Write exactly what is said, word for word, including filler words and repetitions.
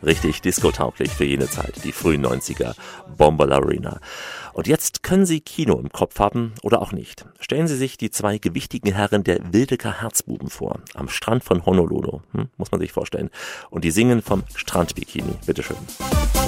Richtig diskotauglich für jene Zeit, die frühen neunziger, Bombalurina. Und jetzt können Sie Kino im Kopf haben oder auch nicht. Stellen Sie sich die zwei gewichtigen Herren der Wildecker Herzbuben vor, am Strand von Honolulu, hm, muss man sich vorstellen. Und die singen vom Strandbikini. Bitteschön.